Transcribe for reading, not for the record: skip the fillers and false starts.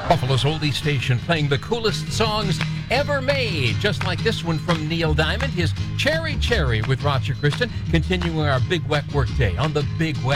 Buffalo's oldie station playing the coolest songs ever made, just like this one from Neil Diamond, his Cherry Cherry with Roger Christian, continuing our Big Wet Work Day on the Big Wet